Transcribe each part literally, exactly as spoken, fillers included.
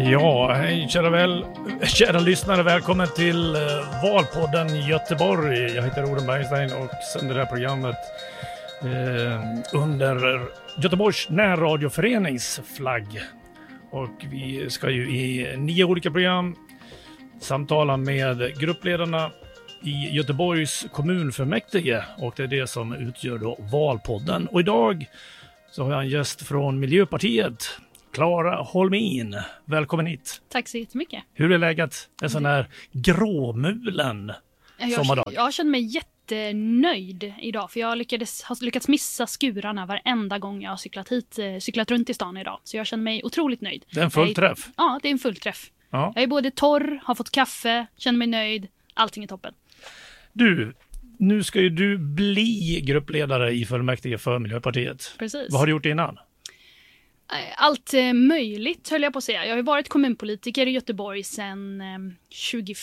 Ja, hej kära, väl, kära lyssnare, välkommen till uh, Valpodden Göteborg. Jag heter Oden Bergstein och sänder det här programmet uh, under Göteborgs närradioförenings flagg. Och vi ska ju i nio olika program samtala med gruppledarna i Göteborgs kommunfullmäktige, och det är det som utgör då Valpodden. Och idag så har jag en gäst från Miljöpartiet, Clara Holmin. Välkommen hit. Tack så jättemycket. Hur är läget? En sån här gråmulen jag, sommardag. Jag känner mig jättenöjd idag, för jag lyckades, har lyckats missa skurarna varenda gång jag har cyklat hit, cyklat runt i stan idag. Så jag känner mig otroligt nöjd. Det är en fullträff. Ja, det är en fullträff. Ja. Jag är både torr, har fått kaffe, känner mig nöjd. Allting är toppen. Du, nu ska ju du bli gruppledare i fullmäktige för Miljöpartiet. Precis. Vad har du gjort innan? Allt möjligt höll jag på att säga. Jag har ju varit kommunpolitiker i Göteborg sedan tjugo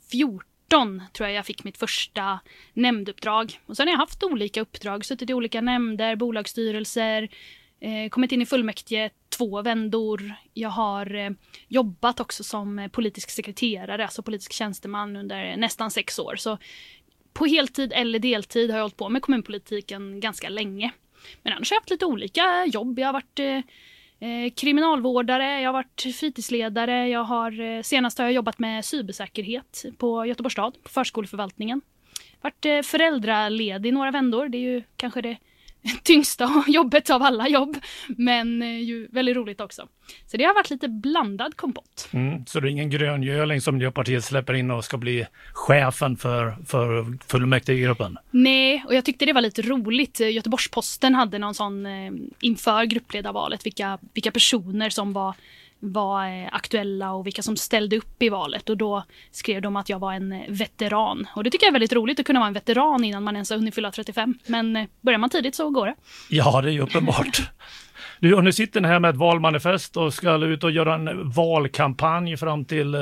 fjorton, tror jag jag fick mitt första nämnduppdrag. Och sen har jag haft olika uppdrag, suttit i olika nämnder, bolagsstyrelser, eh, kommit in i fullmäktige två vändor. Jag har eh, jobbat också som politisk sekreterare, alltså politisk tjänsteman under nästan sex år. Så på heltid eller deltid har jag hållit på med kommunpolitiken ganska länge. Men annars har jag haft lite olika jobb. Jag har varit eh, kriminalvårdare, jag har varit fritidsledare. Jag har, eh, senast har jag jobbat med cybersäkerhet på Göteborgs stad, på förskoleförvaltningen. Varit eh, föräldraledig några vändor. Det är ju kanske det tyngsta jobbet av alla jobb. Men eh, ju väldigt roligt också. Så det har varit lite blandad kompott. Mm, så det är ingen gröngöling som Miljöpartiet släpper in och ska bli chefen för, för fullmäktigegruppen? Nej, och jag tyckte det var lite roligt. Göteborgs-Posten hade någon sån eh, inför gruppledarvalet. Vilka, vilka personer som var, var eh, aktuella och vilka som ställde upp i valet. Och då skrev de att jag var en veteran. Och det tycker jag är väldigt roligt att kunna vara en veteran innan man ens har hunnit fylla trettiofem. Men eh, börjar man tidigt så går det. Ja, det är ju uppenbart. Du, och nu sitter ni här med ett valmanifest och ska ut och göra en valkampanj fram till,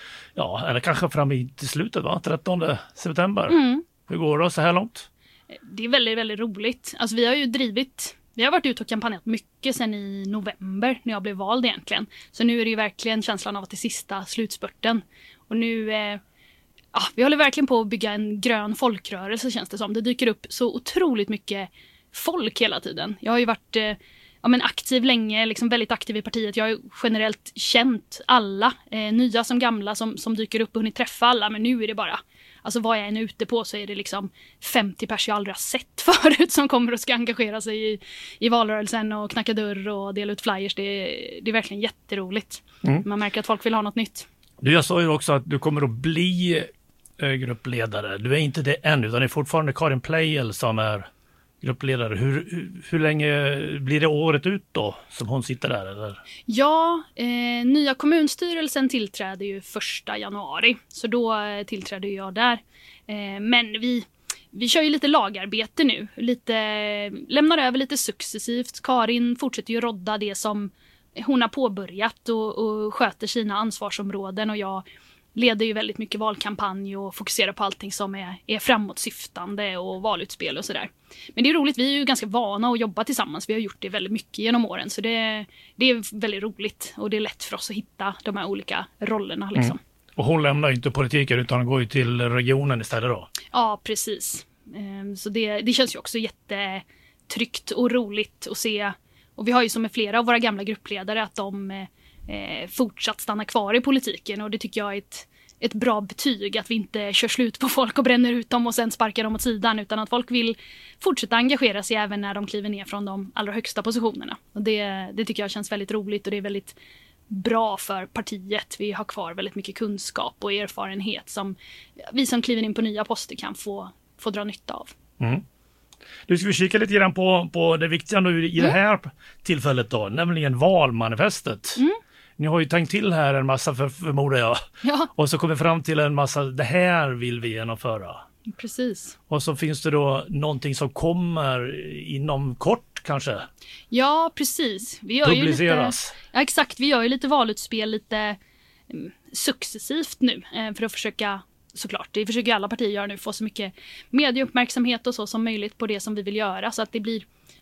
ja, eller kanske fram i till slutet, va? trettonde september. Mm. Hur går det så här långt? Det är väldigt, väldigt roligt. Alltså vi har ju drivit, vi har varit ute och kampanjat mycket sedan i november när jag blev vald egentligen. Så nu är det ju verkligen känslan av att det är sista slutspurten. Och nu, eh, ja, vi håller verkligen på att bygga en grön folkrörelse, känns det som. Det dyker upp så otroligt mycket folk hela tiden. Jag har ju varit eh, Ja, men aktiv länge, liksom väldigt aktiv i partiet. Jag har ju generellt känt alla, eh, nya som gamla, som, som dyker upp och hunnit träffa alla. Men nu är det bara, alltså vad jag än är ute på så är det liksom femtio pers jag aldrig har sett förut som kommer och ska engagera sig i, i valrörelsen och knacka dörr och dela ut flyers. Det är, det är verkligen jätteroligt. Mm. Man märker att folk vill ha något nytt. Du, jag sa ju också att du kommer att bli äh, gruppledare. Du är inte det än, utan det är fortfarande Karin Pleijel som är gruppledare. Hur, hur, hur länge blir det året ut då som hon sitter där? Eller? Ja, eh, nya kommunstyrelsen tillträder ju första januari. Så då eh, tillträder jag där. Eh, men vi, vi kör ju lite lagarbete nu. Lite, lämnar över lite successivt. Karin fortsätter ju rodda det som hon har påbörjat och, och sköter sina ansvarsområden. Och jag leder ju väldigt mycket valkampanj och fokuserar på allting som är, är framåtsyftande och valutspel och sådär. Men det är roligt, vi är ju ganska vana att jobba tillsammans. Vi har gjort det väldigt mycket genom åren, så det, det är väldigt roligt. Och det är lätt för oss att hitta de här olika rollerna liksom. Mm. Och hon lämnar ju inte politiken utan går ju till regionen istället då? Ja, precis. Så det, det känns ju också jättetryggt och roligt att se. Och vi har ju som med flera av våra gamla gruppledare att de eh, fortsatt stanna kvar i politiken. Och det tycker jag är ett, ett bra betyg. Att vi inte kör slut på folk och bränner ut dem och sen sparkar dem åt sidan. Utan att folk vill fortsätta engagera sig även när de kliver ner från de allra högsta positionerna. Och det, det tycker jag känns väldigt roligt och det är väldigt bra för partiet. Vi har kvar väldigt mycket kunskap och erfarenhet som vi som kliver in på nya poster kan få, få dra nytta av. Mm. Nu ska vi kika lite grann på, på det viktiga nu i mm. det här tillfället då, nämligen valmanifestet. Mm. Ni har ju tänkt till här en massa för, förmodar jag. Ja. Och så kommer fram till en massa, det här vill vi genomföra. Precis. Och så finns det då någonting som kommer inom kort kanske. Ja, precis. Vi gör Publiceras. Ju lite, ja, exakt. Vi gör ju lite valutspel lite um, successivt nu eh, för att försöka, såklart, det försöker alla partier göra nu, få så mycket medieuppmärksamhet och så som möjligt på det som vi vill göra så att det blir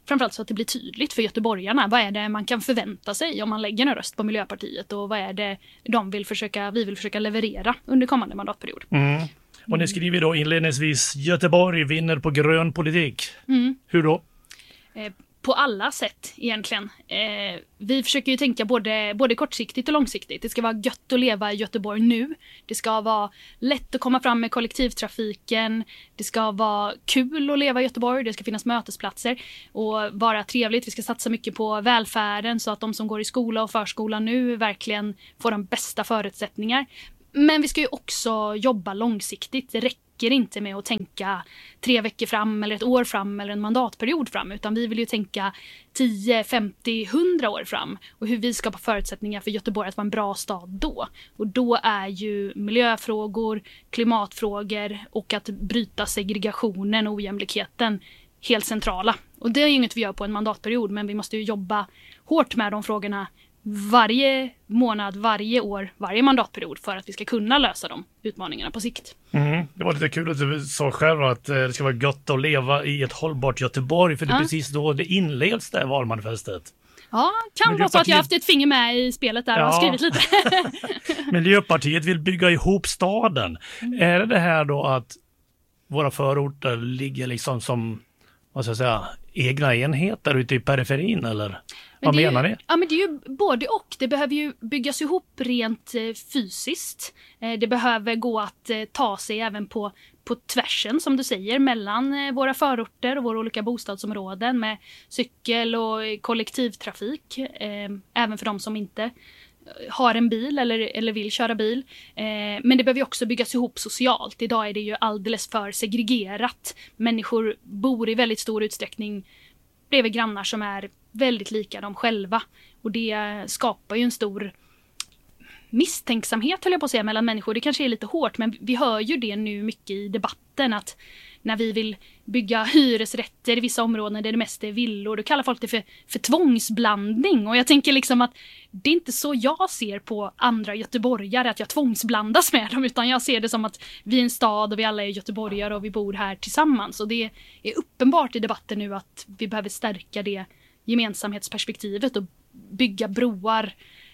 framförallt så att det blir tydligt för göteborgarna. Vad är det man kan förvänta sig om man lägger en röst på Miljöpartiet och vad är det de vill försöka, vi vill försöka leverera under kommande mandatperiod. Mm. Och ni skriver då inledningsvis Göteborg vinner på grön politik. Mm. Hur då? Eh, på alla sätt egentligen. Eh, vi försöker ju tänka både, både kortsiktigt och långsiktigt. Det ska vara gött att leva i Göteborg nu. Det ska vara lätt att komma fram med kollektivtrafiken. Det ska vara kul att leva i Göteborg. Det ska finnas mötesplatser och vara trevligt. Vi ska satsa mycket på välfärden så att de som går i skola och förskola nu verkligen får de bästa förutsättningar. Men vi ska ju också jobba långsiktigt. Det räcker inte med att tänka tre veckor fram eller ett år fram eller en mandatperiod fram. Utan vi vill ju tänka tio, femtio, hundra år fram. Och hur vi skapar förutsättningar för Göteborg att vara en bra stad då. Och då är ju miljöfrågor, klimatfrågor och att bryta segregationen och ojämlikheten helt centrala. Och det är ju inget vi gör på en mandatperiod, men vi måste ju jobba hårt med de frågorna varje månad, varje år, varje mandatperiod för att vi ska kunna lösa de utmaningarna på sikt. Mm. Det var lite kul att du sa själv att det ska vara gott att leva i ett hållbart Göteborg, för det är ja. precis då det inleds det valmanifestet. Ja, kan vara så att jag har haft ett finger med i spelet där och ja. har skrivit lite. Miljöpartiet vill bygga ihop staden. Mm. Är det det här då att våra förorter ligger liksom som, vad ska jag säga, egna enheter ute i periferin eller? Vad menar ni? Ja, men det är ju både och. Det behöver ju byggas ihop rent eh, fysiskt. Eh, det behöver gå att eh, ta sig även på, på tvärsen, som du säger, mellan eh, våra förorter och våra olika bostadsområden med cykel och kollektivtrafik. Eh, även för de som inte har en bil eller, eller vill köra bil. Eh, men det behöver ju också byggas ihop socialt. Idag är det ju alldeles för segregerat. Människor bor i väldigt stor utsträckning bredvid grannar som är väldigt lika dem själva. Och det skapar ju en stor misstänksamhet, höll jag på att säga, mellan människor. Det kanske är lite hårt, men vi hör ju det nu mycket i debatten att när vi vill bygga hyresrätter i vissa områden där det mest är villor, då kallar folk det för, för tvångsblandning. Och jag tänker liksom att det är inte så jag ser på andra göteborgare, att jag tvångsblandas med dem, utan jag ser det som att vi är en stad och vi alla är göteborgare och vi bor här tillsammans. Och det är uppenbart i debatten nu att vi behöver stärka det gemensamhetsperspektivet och bygga broar,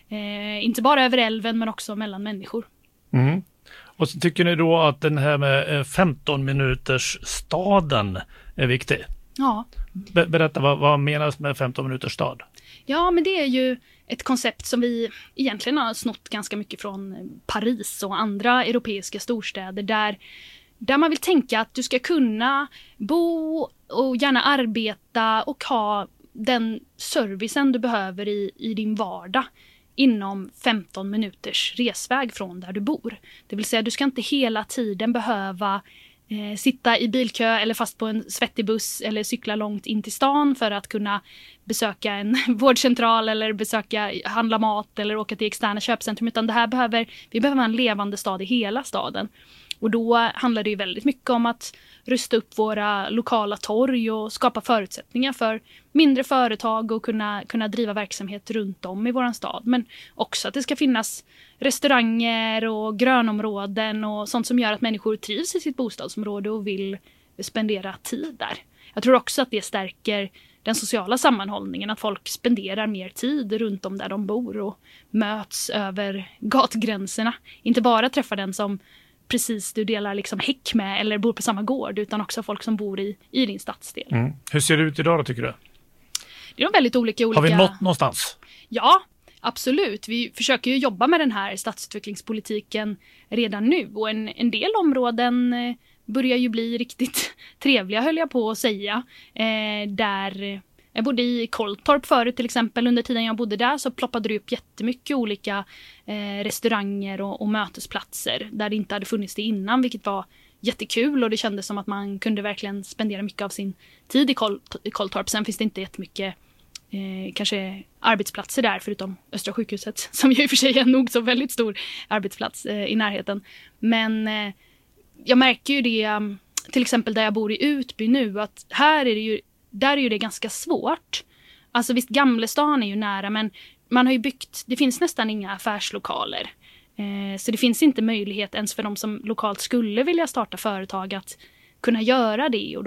eh, inte bara över älven men också mellan människor. Mm. Och så tycker ni då att den här med femton minuters staden är viktig? Ja. Be- berätta, vad, vad menas med femton minuters stad? Ja, men det är ju ett koncept som vi egentligen har snott ganska mycket från Paris och andra europeiska storstäder där, där man vill tänka att du ska kunna bo och gärna arbeta och ha den servicen du behöver i, i din vardag inom femton minuters resväg från där du bor. Det vill säga, du ska inte hela tiden behöva eh, sitta i bilkö eller fast på en svettig buss eller cykla långt in till stan för att kunna besöka en vårdcentral eller besöka, handla mat eller åka till externa köpcentrum. Utan det här behöver, vi behöver ha en levande stad i hela staden. Och då handlar det ju väldigt mycket om att rusta upp våra lokala torg och skapa förutsättningar för mindre företag och kunna, kunna driva verksamhet runt om i våran stad. Men också att det ska finnas restauranger och grönområden och sånt som gör att människor trivs i sitt bostadsområde och vill spendera tid där. Jag tror också att det stärker den sociala sammanhållningen, att folk spenderar mer tid runt om där de bor och möts över gatgränserna. Inte bara träffa den som precis du delar liksom häck med eller bor på samma gård, utan också folk som bor i, i din stadsdel. Mm. Hur ser det ut idag då, tycker du? Det är väldigt olika, olika... Har vi nått någonstans? Ja, absolut. Vi försöker ju jobba med den här stadsutvecklingspolitiken redan nu. Och en, en del områden börjar ju bli riktigt trevliga, höll jag på att säga. Eh, där... Jag bodde i Kolltorp förut till exempel. Under tiden jag bodde där så ploppade det upp jättemycket olika eh, restauranger och, och mötesplatser där det inte hade funnits det innan, vilket var jättekul och det kändes som att man kunde verkligen spendera mycket av sin tid i, Koll, i Kolltorp. Sen finns det inte jättemycket eh, kanske arbetsplatser där förutom Östra sjukhuset som ju i och för sig är nog så väldigt stor arbetsplats eh, i närheten. Men eh, jag märker ju det till exempel där jag bor i Utby nu, att här är det ju Där är ju det ganska svårt. Alltså visst, Gamlestan är ju nära, men man har ju byggt, det finns nästan inga affärslokaler. Eh, så det finns inte möjlighet ens för de som lokalt skulle vilja starta företag att kunna göra det. Och då,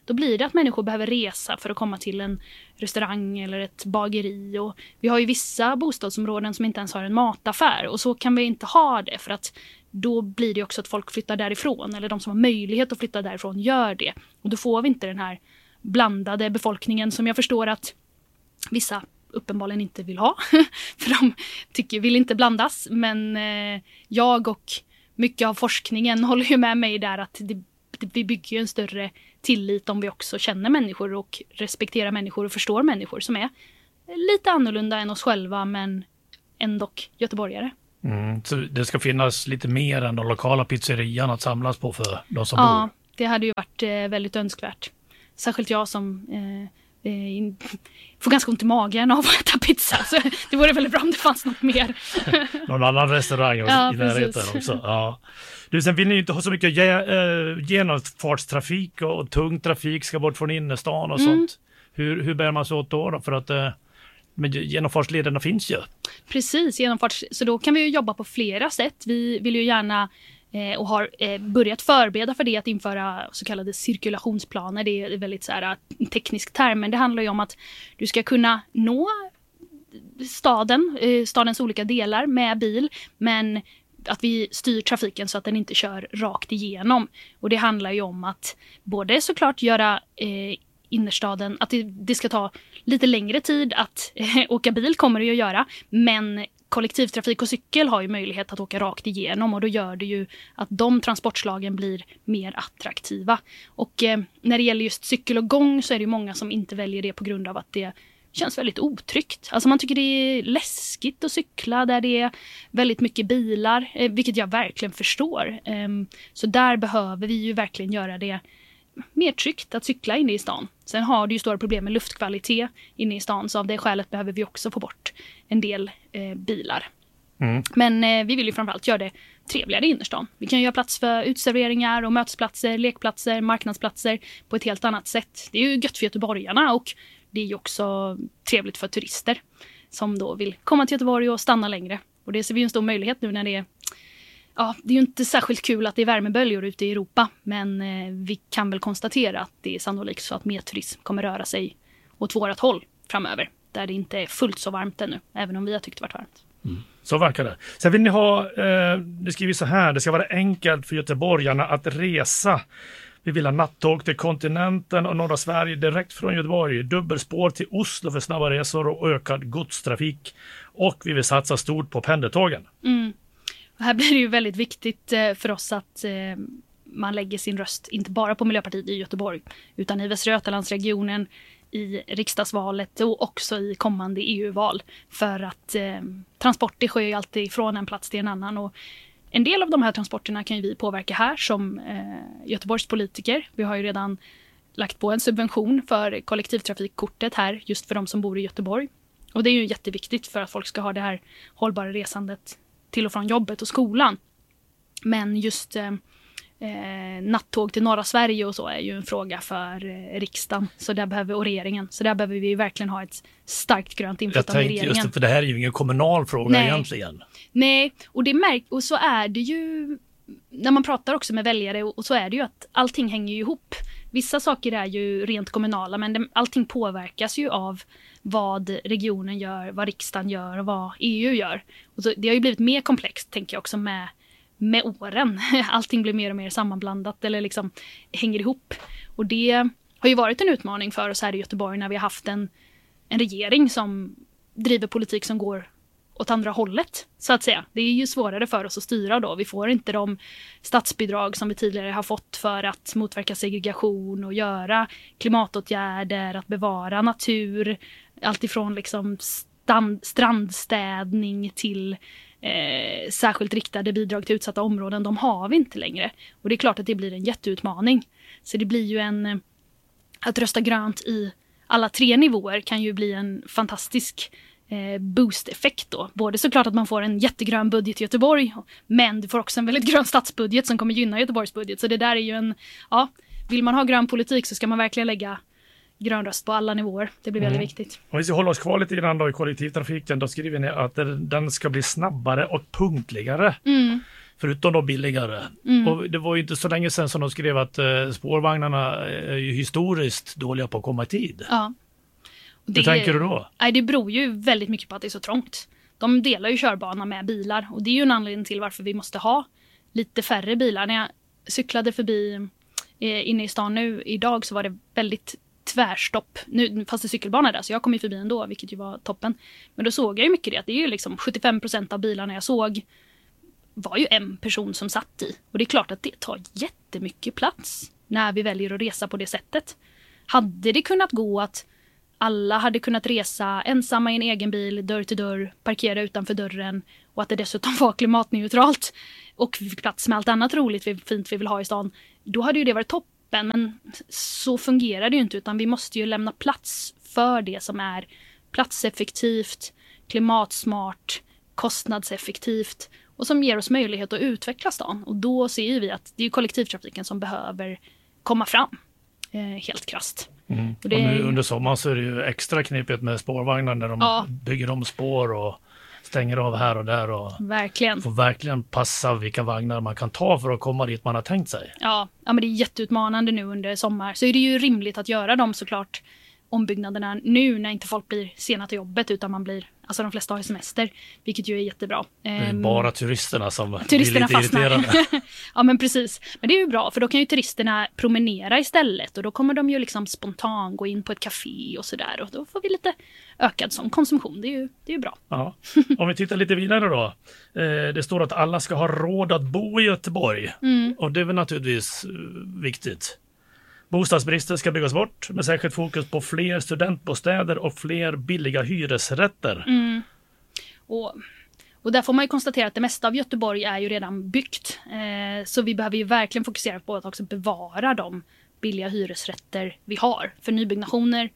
då blir det att människor behöver resa för att komma till en restaurang eller ett bageri. Och vi har ju vissa bostadsområden som inte ens har en mataffär, och så kan vi inte ha det, för att då blir det också att folk flyttar därifrån, eller de som har möjlighet att flytta därifrån gör det. Och då får vi inte den här blandade befolkningen som jag förstår att vissa uppenbarligen inte vill ha. För de tycker, vill inte blandas. Men eh, jag och mycket av forskningen håller ju med mig där att det, det, vi bygger ju en större tillit om vi också känner människor och respekterar människor och förstår människor som är lite annorlunda än oss själva, men ändå göteborgare. Mm, så det ska finnas lite mer än de lokala pizzerian att samlas på för de som ja, bor? Ja, det hade ju varit eh, väldigt önskvärt. Särskilt jag som eh, eh, får ganska ont i magen av att äta pizza. Så det vore väldigt bra om det fanns något mer. Någon annan restaurang ja, i närheten också. Ja. Du, sen vill ni ju inte ha så mycket ge, eh, genomfartstrafik och, och tung trafik ska bort från innerstan och mm. sånt. Hur, hur bär man sig åt då? då? För att eh, men genomfartslederna finns ju. Precis, genomfarts, så då kan vi ju jobba på flera sätt. Vi vill ju gärna eh, och har eh, börjat förbereda för det, att införa så kallade cirkulationsplaner. Det är väldigt så här teknisk term, men det handlar ju om att du ska kunna nå staden, eh, stadens olika delar med bil, men att vi styr trafiken så att den inte kör rakt igenom. Och det handlar ju om att både såklart göra eh, innerstaden, att det, det ska ta lite längre tid att eh, åka bil, kommer det ju att göra, men kollektivtrafik och cykel har ju möjlighet att åka rakt igenom, och då gör det ju att de transportslagen blir mer attraktiva. Och eh, när det gäller just cykel och gång så är det ju många som inte väljer det på grund av att det känns väldigt otryggt. Alltså man tycker det är läskigt att cykla där det är väldigt mycket bilar, eh, vilket jag verkligen förstår. Eh, så där behöver vi ju verkligen göra det mer tryggt att cykla inne i stan. Sen har det ju stora problem med luftkvalitet inne i stan, så av det skälet behöver vi också få bort en del eh, bilar. Mm. Men eh, vi vill ju framförallt göra det trevligare i innerstan. Vi kan göra plats för utserveringar och mötesplatser, lekplatser, marknadsplatser på ett helt annat sätt. Det är ju gött för göteborgarna, och det är ju också trevligt för turister som då vill komma till Göteborg och stanna längre. Och det ser vi ju en stor möjlighet nu när det är Ja, det är ju inte särskilt kul att det är värmeböljor ute i Europa, men eh, vi kan väl konstatera att det är sannolikt så att mer turism kommer röra sig åt vårat håll framöver, där det inte är fullt så varmt ännu, även om vi har tyckt det varit varmt. Mm. Så verkar det. Sen vill ni ha, eh, det skriver så här, det ska vara enkelt för göteborgarna att resa. Vi vill ha nattåg till kontinenten och norra Sverige direkt från Göteborg, dubbelspår till Oslo för snabba resor och ökad godstrafik. Och vi vill satsa stort på pendeltågen. Mm. Och här blir det ju väldigt viktigt eh, för oss att eh, man lägger sin röst inte bara på Miljöpartiet i Göteborg, utan i Västra Götalandsregionen, i riksdagsvalet och också i kommande E U-val. För att eh, transporter sker ju alltid från en plats till en annan, och en del av de här transporterna kan ju vi påverka här som eh, Göteborgs politiker. Vi har ju redan lagt på en subvention för kollektivtrafikkortet här just för de som bor i Göteborg. Och det är ju jätteviktigt för att folk ska ha det här hållbara resandet till och från jobbet och skolan. Men just eh, eh, nattåg till norra Sverige och så är ju en fråga för eh, riksdagen, så där behöver, och regeringen. Så där behöver vi verkligen ha ett starkt grönt inflytande i regeringen. Just det, för det här är ju ingen kommunal fråga Nej. egentligen. Nej, och det märk och så är det ju när man pratar också med väljare, och så är det ju att allting hänger ju ihop. Vissa saker är ju rent kommunala, men det, allting påverkas ju av vad regionen gör, vad riksdagen gör och vad E U gör. Och så, det har ju blivit mer komplext, tänker jag också, med, med åren. Allting blir mer och mer sammanblandat eller liksom hänger ihop. Och det har ju varit en utmaning för oss här i Göteborg när vi har haft en, en regering som driver politik som går åt andra hållet, så att säga. Det är ju svårare för oss att styra då. Vi får inte de statsbidrag som vi tidigare har fått för att motverka segregation och göra klimatåtgärder, att bevara natur, allt ifrån liksom stand, strandstädning till eh, särskilt riktade bidrag till utsatta områden. De har vi inte längre. Och det är klart att det blir en jätteutmaning. Så det blir ju en... Att rösta grönt i alla tre nivåer kan ju bli en fantastisk eh, boost-effekt då. Både såklart att man får en jättegrön budget i Göteborg, men du får också en väldigt grön statsbudget som kommer gynna Göteborgs budget. Så det där är ju en... Ja, vill man ha grön politik så ska man verkligen lägga grön röst på alla nivåer. Det blir väldigt mm. viktigt. Om vi ska hålla oss kvar lite grann då i kollektivtrafiken, då skriver ni att den ska bli snabbare och punktligare. Mm. förutom då billigare. Mm. Och det var ju inte så länge sedan som de skrev att eh, spårvagnarna är ju historiskt dåliga på att komma i tid. Ja. Hur tänker du då? Nej, det beror ju väldigt mycket på att det är så trångt. De delar ju körbana med bilar och det är ju en anledning till varför vi måste ha lite färre bilar. När jag cyklade förbi eh, inne i stan nu idag så var det väldigt tvärstopp. Nu fast det cykelbana där så jag kom ju förbi ändå, vilket ju var toppen. Men då såg jag ju mycket det att det är ju liksom sjuttiofem procent av bilarna jag såg var ju en person som satt i. Och det är klart att det tar jättemycket plats när vi väljer att resa på det sättet. Hade det kunnat gå att alla hade kunnat resa ensamma i en egen bil, dörr till dörr, parkera utanför dörren och att det dessutom var klimatneutralt och vi fick plats med allt annat roligt och fint vi vill ha i stan, då hade ju det varit toppen. Men så fungerar det ju inte, utan vi måste ju lämna plats för det som är platseffektivt, klimatsmart, kostnadseffektivt och som ger oss möjlighet att utveckla stan. Och då ser vi att det är kollektivtrafiken som behöver komma fram, eh, helt krasst. Mm. Och det och nu är... under sommaren så är det ju extra knepigt med spårvagnar när de ja. bygger om spår och stänger av här och där och verkligen. får verkligen passa vilka vagnar man kan ta för att komma dit man har tänkt sig. Ja, ja men det är jätteutmanande nu under sommar. Så är det ju rimligt att göra dem såklart ombyggnaderna nu när inte folk blir sena till jobbet utan man blir, alltså de flesta har semester, vilket ju är jättebra. Det är bara turisterna som turisterna blir lite fastnar. irriterade. Ja men precis, men det är ju bra för då kan ju turisterna promenera istället och då kommer de ju liksom spontant gå in på ett café och sådär och då får vi lite ökad sån konsumtion, det är ju, det är ju bra. Ja. Om vi tittar lite vidare då, eh, det står att alla ska ha råd att bo i Göteborg Mm. och det är väl naturligtvis eh, viktigt. Bostadsbristen ska byggas bort med särskilt fokus på fler studentbostäder och fler billiga hyresrätter. Mm. Och, och där får man ju konstatera att det mesta av Göteborg är ju redan byggt. Eh, så vi behöver ju verkligen fokusera på att också bevara de billiga hyresrätter vi har. För nybyggnationer,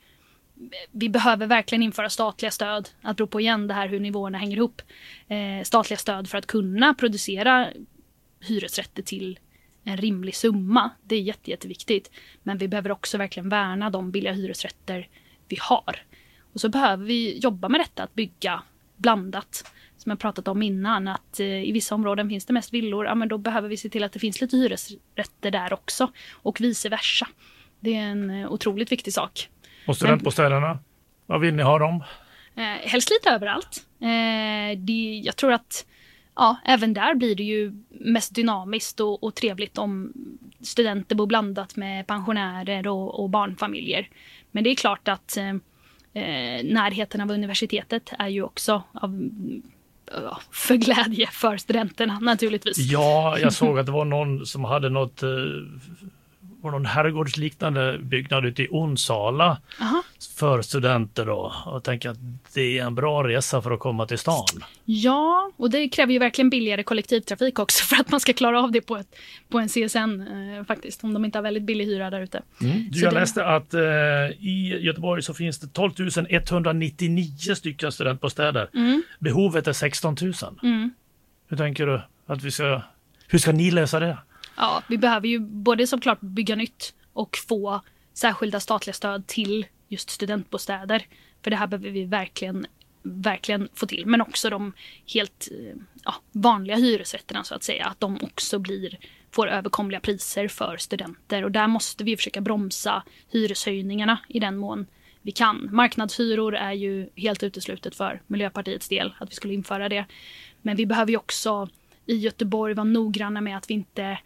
vi behöver verkligen införa statliga stöd. Att bero på igen det här hur nivåerna hänger ihop. Eh, statliga stöd för att kunna producera hyresrätter till en rimlig summa. Det är jätte, jätteviktigt. Men vi behöver också verkligen värna de billiga hyresrätter vi har. Och så behöver vi jobba med detta att bygga blandat. Som jag pratat om innan, att eh, i vissa områden finns det mest villor. Ja, men då behöver vi se till att det finns lite hyresrätter där också. Och vice versa. Det är en eh, otroligt viktig sak. Och studentbostäderna, vad vill ni ha dem? Eh, helst lite överallt. Eh, det, jag tror att ja, även där blir det ju mest dynamiskt och, och trevligt om studenter bor blandat med pensionärer och, och barnfamiljer. Men det är klart att eh, närheten av universitetet är ju också av, för glädje för studenterna naturligtvis. Ja, jag såg att det var någon som hade något eh, var någon herrgårdsliknande byggnad ute i Onsala. Aha. För studenter då. Och tänker att det är en bra resa för att komma till stan. Ja, och det kräver ju verkligen billigare kollektivtrafik också för att man ska klara av det på, ett, på en C S N eh, faktiskt. Om de inte har väldigt billig hyra där ute. Mm. Du, jag det... läste att eh, i Göteborg så finns det tolv tusen etthundranittionio stycken studentbostäder. Mm. Behovet är sexton tusen. Mm. Hur tänker du att vi ska, hur ska ni lösa det? Ja, vi behöver ju både såklart bygga nytt och få särskilda statliga stöd till just studentbostäder. För det här behöver vi verkligen, verkligen få till. Men också de helt ja, vanliga hyresrätterna så att säga. Att de också blir, får överkomliga priser för studenter. Och där måste vi försöka bromsa hyreshöjningarna i den mån vi kan. Marknadshyror är ju helt uteslutet för Miljöpartiets del att vi skulle införa det. Men vi behöver ju också i Göteborg vara noggranna med att vi inte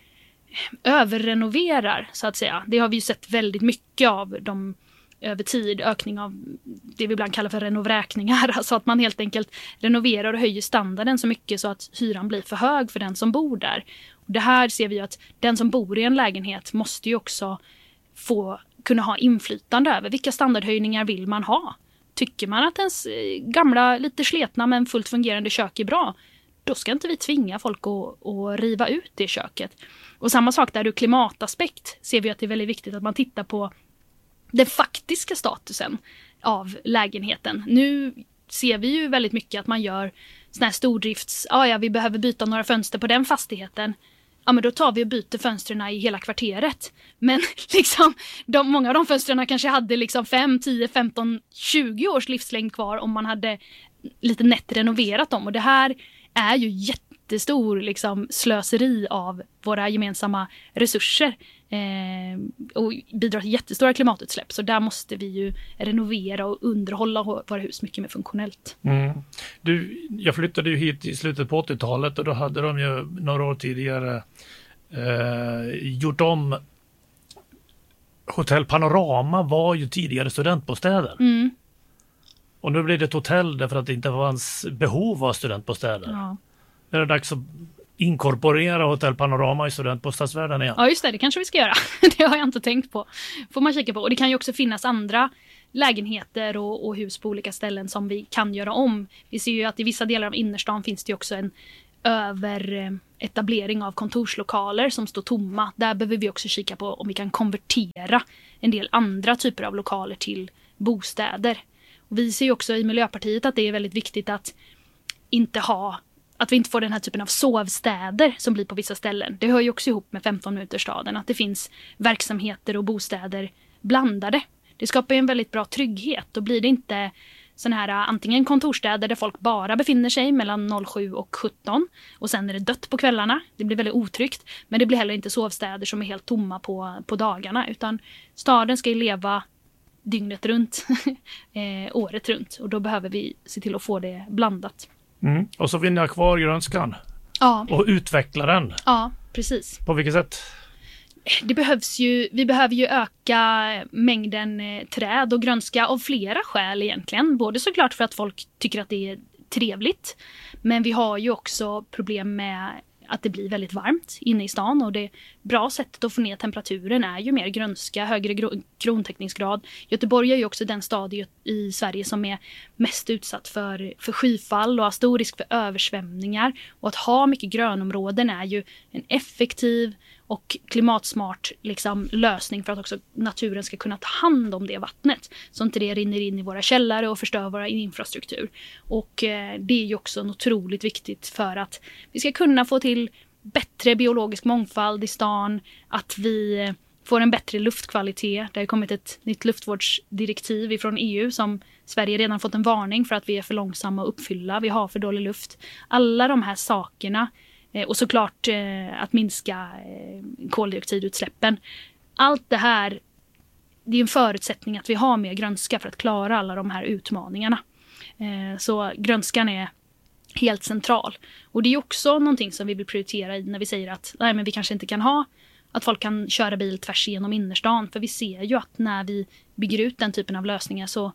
överrenoverar så att säga. Det har vi ju sett väldigt mycket av de över tid, ökning av det vi ibland kallar för renovräkningar. Alltså att man helt enkelt renoverar och höjer standarden så mycket så att hyran blir för hög för den som bor där. Och det här ser vi att den som bor i en lägenhet måste ju också få kunna ha inflytande över vilka standardhöjningar vill man ha. Tycker man att ens gamla, lite sletna men fullt fungerande kök är bra, då ska inte vi tvinga folk att, att riva ut det köket. Och samma sak där ur klimataspekt ser vi att det är väldigt viktigt att man tittar på den faktiska statusen av lägenheten. Nu ser vi ju väldigt mycket att man gör såna här stordrifts, ja ja vi behöver byta några fönster på den fastigheten. Ja men då tar vi och byter fönstren i hela kvarteret. Men liksom, de, många av de fönstren kanske hade liksom fem, tio, femton, tjugo års livslängd kvar om man hade lite nätt renoverat dem. Och det här är ju jätte jättestor liksom, slöseri av våra gemensamma resurser eh, och bidrar till jättestora klimatutsläpp. Så där måste vi ju renovera och underhålla våra hus mycket mer funktionellt. Mm. Du, jag flyttade ju hit i slutet på åttiotalet och då hade de ju några år tidigare eh, gjort om. Hotell Panorama var ju tidigare studentbostäder. Mm. Och nu blir det ett hotell därför att det inte fanns behov av studentbostäder. Ja. Är det dags att inkorporera Hotell Panorama i studentbostadsvärlden igen? Ja, just det. Det kanske vi ska göra. Det har jag inte tänkt på. Får man kika på. Och det kan ju också finnas andra lägenheter och, och hus på olika ställen som vi kan göra om. Vi ser ju att i vissa delar av innerstan finns det ju också en överetablering av kontorslokaler som står tomma. Där behöver vi också kika på om vi kan konvertera en del andra typer av lokaler till bostäder. Och vi ser ju också i Miljöpartiet att det är väldigt viktigt att inte ha att vi inte får den här typen av sovstäder som blir på vissa ställen. Det hör ju också ihop med femton minuterstaden att det finns verksamheter och bostäder blandade. Det skapar ju en väldigt bra trygghet. Då blir det inte sån här antingen kontorstäder där folk bara befinner sig mellan noll sju och sjutton och sen är det dött på kvällarna. Det blir väldigt otryggt. Men det blir heller inte sovstäder som är helt tomma på, på dagarna, utan staden ska ju leva dygnet runt, eh, året runt, och då behöver vi se till att få det blandat. Mm. Och så vinner jag kvar grönskan. Ja. Och utveckla den. Ja, precis. På vilket sätt? Det behövs ju, vi behöver ju öka mängden eh, träd och grönska av flera skäl egentligen. Både såklart för att folk tycker att det är trevligt. Men vi har ju också problem med att det blir väldigt varmt inne i stan. Och det bra sättet att få ner temperaturen är ju mer grönska, högre gro- krontäckningsgrad. Göteborg är ju också den stad i, i Sverige som är mest utsatt för, för skyfall och har stor risk för översvämningar. Och att ha mycket grönområden är ju en effektiv och klimatsmart liksom, lösning för att också naturen ska kunna ta hand om det vattnet. Så inte det rinner in i våra källare och förstör vår infrastruktur. Och eh, det är ju också otroligt viktigt för att vi ska kunna få till bättre biologisk mångfald i stan. Att vi får en bättre luftkvalitet. Det har kommit ett nytt luftvårdsdirektiv från E U som Sverige redan fått en varning för att vi är för långsamma att uppfylla. Vi har för dålig luft. Alla de här sakerna. Och såklart eh, att minska eh, koldioxidutsläppen. Allt det här, det är en förutsättning att vi har mer grönska för att klara alla de här utmaningarna. Eh, så grönskan är helt central. Och det är också någonting som vi vill prioritera i när vi säger att nej, men vi kanske inte kan ha att folk kan köra bil tvärs igenom innerstan. För vi ser ju att när vi bygger ut den typen av lösningar så,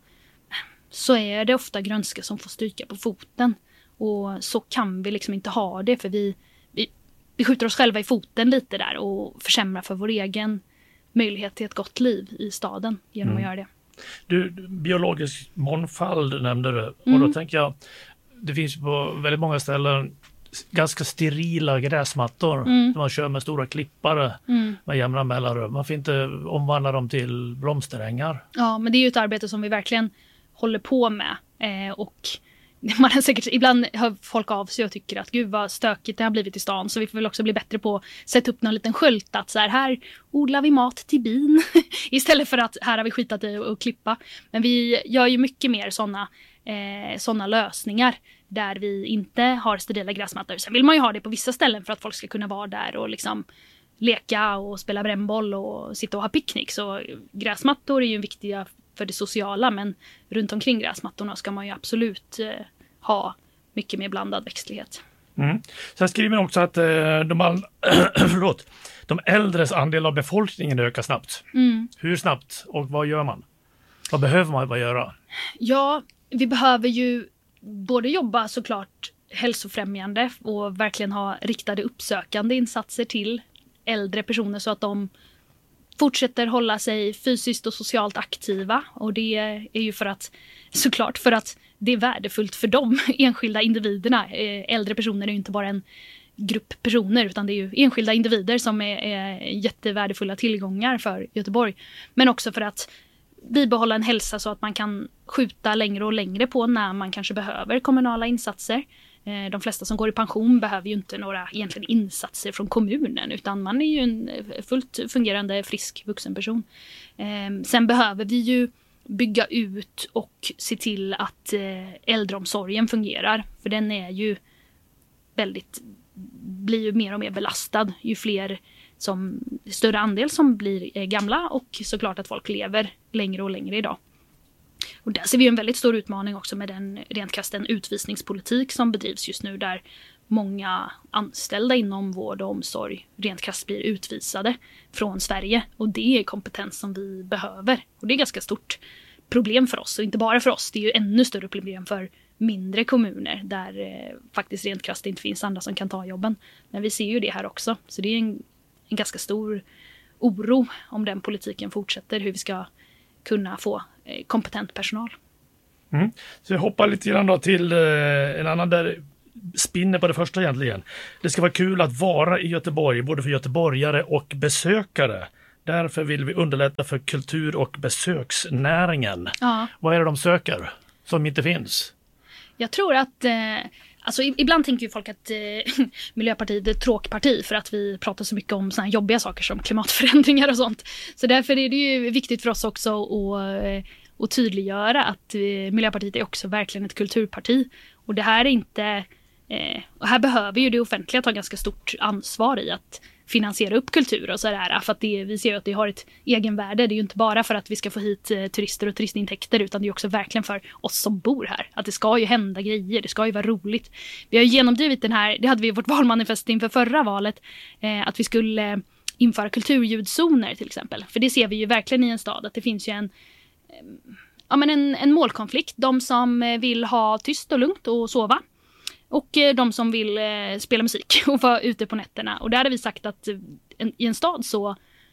så är det ofta grönska som får stryka på foten. Och så kan vi liksom inte ha det, för vi, vi, vi skjuter oss själva i foten lite där och försämrar för vår egen möjlighet till ett gott liv i staden genom mm. att göra det. Du, biologisk mångfald nämnde du, och Mm. då tänker jag, det finns på väldigt många ställen ganska sterila gräsmattor Mm. som man kör med stora klippare Mm. med jämna mellanrum. Man får inte omvandla dem till blomsterängar. Ja, men det är ju ett arbete som vi verkligen håller på med. Eh, och man har säkert, ibland hör folk av sig och tycker att gud vad stökigt det har blivit i stan. Så vi får väl också bli bättre på att sätta upp någon liten skylt att så här, här odlar vi mat till bin. Istället för att här har vi skitat i och klippa. Men vi gör ju mycket mer sådana eh, såna lösningar där vi inte har sterila gräsmattor. Sen vill man ju ha det på vissa ställen för att folk ska kunna vara där och liksom leka och spela brännboll och sitta och ha picknick. Så gräsmattor är ju viktiga för det sociala, men runt omkring gräsmattorna ska man ju absolut eh, ha mycket mer blandad växtlighet. Mm. Sen skriver man också att eh, de, all... Förlåt. de äldres andel av befolkningen ökar snabbt. Mm. Hur snabbt och vad gör man? Vad behöver man vad göra? Ja, vi behöver ju både jobba såklart hälsofrämjande och verkligen ha riktade uppsökande insatser till äldre personer så att de fortsätter hålla sig fysiskt och socialt aktiva. Och det är ju för att, såklart för att det är värdefullt för de enskilda individerna. Äldre personer är ju inte bara en grupp personer, utan det är ju enskilda individer som är, är jättevärdefulla tillgångar för Göteborg. Men också för att bibehålla en hälsa så att man kan skjuta längre och längre på när man kanske behöver kommunala insatser. De flesta som går i pension behöver ju inte några egentligen insatser från kommunen, utan man är ju en fullt fungerande frisk vuxen person. Sen behöver vi ju bygga ut och se till att äldreomsorgen fungerar, för den är ju väldigt, blir ju mer och mer belastad ju fler som, större andel som blir gamla och såklart att folk lever längre och längre idag. Och där ser vi en väldigt stor utmaning också med den rent krasst en utvisningspolitik som bedrivs just nu där många anställda inom vård och omsorg rent krasst blir utvisade från Sverige. Och det är kompetens som vi behöver. Och det är ganska stort problem för oss. Och inte bara för oss, det är ju ännu större problem för mindre kommuner där eh, faktiskt rent krasst inte finns andra som kan ta jobben. Men vi ser ju det här också. Så det är en, en ganska stor oro om den politiken fortsätter, hur vi ska kunna få eh, kompetent personal. Mm. Så jag hoppar lite grann då till eh, en annan där spinner på det första egentligen. Det ska vara kul att vara i Göteborg, både för göteborgare och besökare. Därför vill vi underlätta för kultur- och besöksnäringen. Ja. Vad är det de söker som inte finns? Jag tror att, eh, alltså ibland tänker ju folk att eh, Miljöpartiet är ett tråkparti för att vi pratar så mycket om såna här jobbiga saker som klimatförändringar och sånt. Så därför är det ju viktigt för oss också att, eh, att tydliggöra att eh, Miljöpartiet är också verkligen ett kulturparti. Och det här är inte, eh, och här behöver ju det offentliga ta ganska stort ansvar i att finansiera upp kultur och sådär. För att det, vi ser ju att det har ett egenvärde. Det är ju inte bara för att vi ska få hit eh, turister och turistintäkter utan det är också verkligen för oss som bor här. Att det ska ju hända grejer, det ska ju vara roligt. Vi har genomdrivit den här, det hade vi i vårt valmanifest inför förra valet, eh, att vi skulle eh, införa kulturljudzoner till exempel. För det ser vi ju verkligen i en stad att det finns ju en eh, ja, men en, en målkonflikt. De som vill ha tyst och lugnt och sova. Och de som vill eh, spela musik och vara ute på nätterna. Och där hade vi sagt att en, i en stad så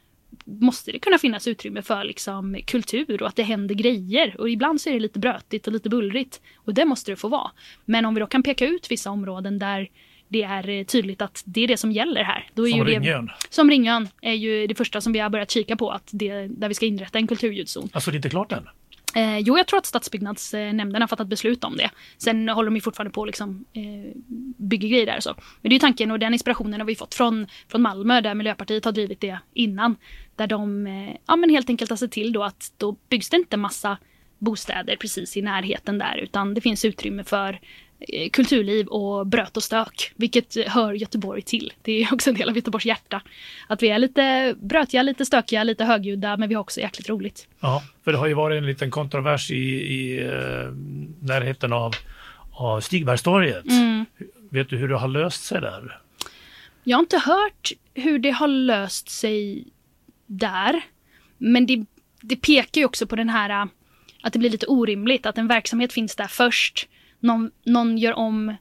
måste det kunna finnas utrymme för liksom, kultur och att det händer grejer. Och ibland så är det lite brötigt och lite bullrigt. Och det måste det få vara. Men om vi då kan peka ut vissa områden där det är tydligt att det är det som gäller här. Då är som ju Ringön. Det, som Ringön är ju det första som vi har börjat kika på. Att det, där vi ska inrätta en kulturljudzon. Alltså det är inte klart än? Eh, jo, jag tror att stadsbyggnadsnämnden har fattat beslut om det. Sen håller de ju fortfarande på liksom, eh, bygga grejer där och så. Men det är ju tanken och den inspirationen har vi fått från, från Malmö där Miljöpartiet har drivit det innan. Där de eh, ja, men helt enkelt har sett till då att då byggs det inte massa bostäder precis i närheten där. Utan det finns utrymme för eh, kulturliv och bröt och stök. Vilket hör Göteborg till. Det är också en del av Göteborgs hjärta. Att vi är lite brötiga, lite stökiga, lite högljudda men vi har också jäkligt roligt. Ja, för det har ju varit en liten kontrovers i, i eh, närheten av, av Stigbergstorget. Mm. Vet du hur det har löst sig där? Jag har inte hört hur det har löst sig där. Men det, det pekar ju också på den här att det blir lite orimligt. Att en verksamhet finns där först. Någon, någon gör om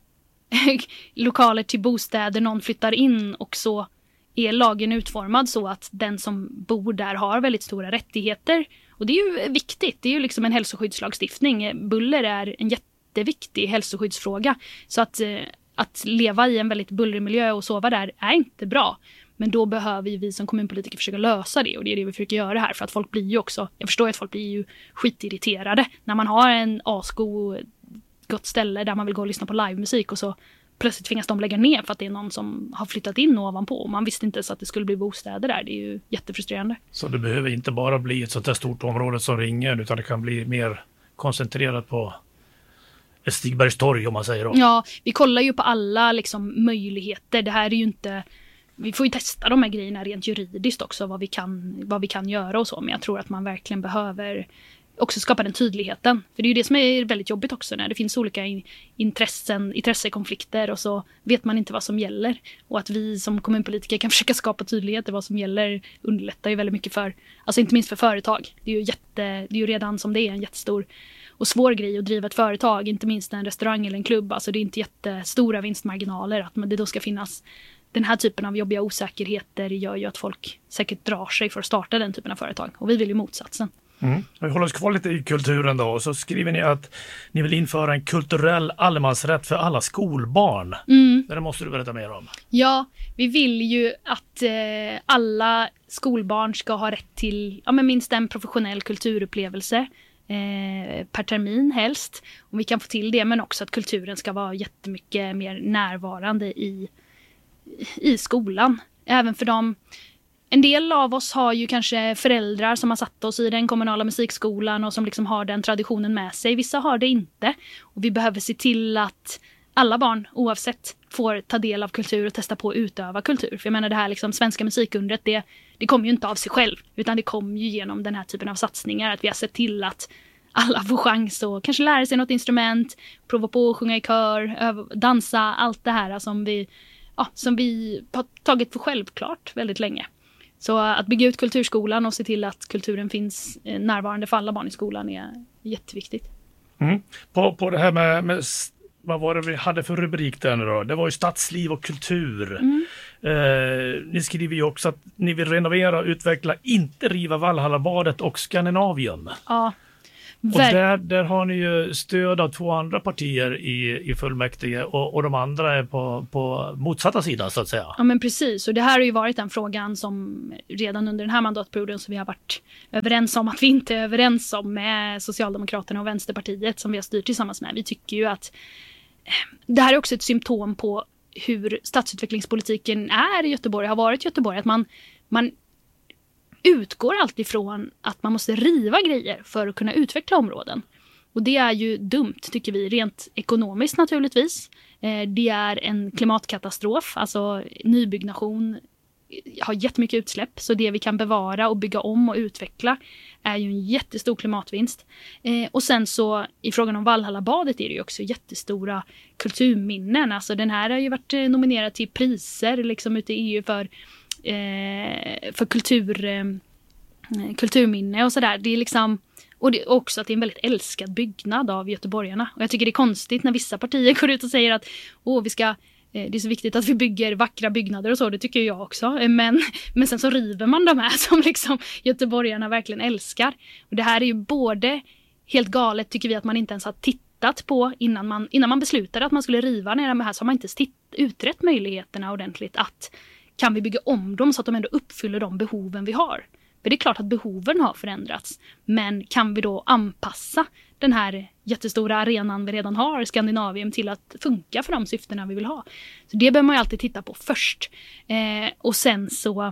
lokaler till bostäder, någon flyttar in och så är lagen utformad så att den som bor där har väldigt stora rättigheter. Och det är ju viktigt. Det är ju liksom en hälsoskyddslagstiftning. Buller är en jätteviktig hälsoskyddsfråga. Så att, att leva i en väldigt bullrig miljö och sova där är inte bra. Men då behöver vi som kommunpolitiker försöka lösa det. Och det är det vi försöker göra här. För att folk blir ju också, jag förstår att folk blir ju skitirriterade. När man har en asko gott ställe där man vill gå och lyssna på livemusik och så plötsligt tvingas de lägga ner för att det är någon som har flyttat in ovanpå. Och man visste inte så att det skulle bli bostäder där. Det är ju jättefrustrerande. Så det behöver inte bara bli ett sånt här stort område som Ringön utan det kan bli mer koncentrerat på ett Stigbergstorg om man säger då. Ja, vi kollar ju på alla liksom, möjligheter. Det här är ju inte... Vi får ju testa de här grejerna rent juridiskt också. Vad vi kan, vad vi kan göra och så. Men jag tror att man verkligen behöver också skapa den tydligheten. För det är ju det som är väldigt jobbigt också när det finns olika in, intressen, intressekonflikter och så vet man inte vad som gäller. Och att vi som kommunpolitiker kan försöka skapa tydlighet i vad som gäller underlättar ju väldigt mycket för, alltså inte minst för företag. Det är ju, jätte, det är ju redan som det är en jättestor och svår grej att driva ett företag, inte minst en restaurang eller en klubb. Alltså det är inte jättestora vinstmarginaler att det då ska finnas. Den här typen av jobbiga osäkerheter gör ju att folk säkert drar sig för att starta den typen av företag. Och vi vill ju motsatsen. Mm. Vi håller oss kvar lite i kulturen då. Och så skriver ni att ni vill införa en kulturell allemansrätt för alla skolbarn. Mm. Det måste du berätta mer om. Ja, vi vill ju att eh, alla skolbarn ska ha rätt till ja, men minst en professionell kulturupplevelse. Eh, per termin helst. Och vi kan få till det men också att kulturen ska vara jättemycket mer närvarande i i skolan. Även för dem. En del av oss har ju kanske föräldrar som har satt oss i den kommunala musikskolan och som liksom har den traditionen med sig. Vissa har det inte. Och vi behöver se till att, alla barn oavsett får ta del av kultur och testa på att utöva kultur. För jag menar det här liksom, svenska musikundret, det, det kommer ju inte av sig själv, utan det kommer ju genom den här typen av satsningar, att vi har sett till att alla får chans att kanske lära sig något instrument, prova på att sjunga i kör, öva, dansa, allt det här som vi, ja, som vi har tagit för självklart väldigt länge. Så att bygga ut kulturskolan och se till att kulturen finns närvarande för alla barn i skolan är jätteviktigt. Mm. På, på det här med, med, vad var det vi hade för rubrik där nu då? Det var ju stadsliv och kultur. Mm. Eh, ni skriver ju också att ni vill renovera och utveckla, inte riva Valhallabadet och Skandinavium. Ja. Och där, där har ni ju stöd av två andra partier i, i fullmäktige och, och de andra är på, på motsatta sidan så att säga. Ja men precis, och det här har ju varit den frågan som redan under den här mandatperioden som vi har varit överens om att vi inte är överens om med Socialdemokraterna och Vänsterpartiet som vi har styrt tillsammans med. Vi tycker ju att det här är också ett symptom på hur stadsutvecklingspolitiken är i Göteborg, har varit i Göteborg, att man, man utgår alltid från att man måste riva grejer för att kunna utveckla områden. Och det är ju dumt tycker vi, rent ekonomiskt naturligtvis. Eh, det är en klimatkatastrof, alltså nybyggnation har jättemycket utsläpp, så det vi kan bevara och bygga om och utveckla är ju en jättestor klimatvinst. Eh, och sen så i frågan om Valhallabadet är det ju också jättestora kulturminnen. Alltså den här har ju varit nominerad till priser liksom ute i E U för Eh, för kultur, eh, kulturminne och sådär. Det är liksom, och det, också att det är en väldigt älskad byggnad av göteborgarna. Och jag tycker det är konstigt när vissa partier går ut och säger att åh, vi ska, eh, det är så viktigt att vi bygger vackra byggnader och så, det tycker jag också. Eh, men, men sen så river man de här som liksom göteborgarna verkligen älskar. Och det här är ju både helt galet tycker vi att man inte ens har tittat på innan man, innan man beslutade att man skulle riva ner de här, så har man inte titt, utrett möjligheterna ordentligt att kan vi bygga om dem så att de ändå uppfyller de behoven vi har? För det är klart att behoven har förändrats. Men kan vi då anpassa den här jättestora arenan vi redan har, Skandinavium, till att funka för de syftena vi vill ha? Så det behöver man ju alltid titta på först. Eh, och sen så,